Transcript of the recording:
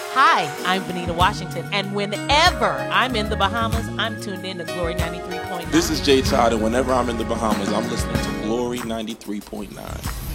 Hi, I'm Benita Washington, and whenever I'm in the Bahamas, I'm tuned in to Glory 93.9. This is Jay Todd, and whenever I'm in the Bahamas, I'm listening to Glory 93.9.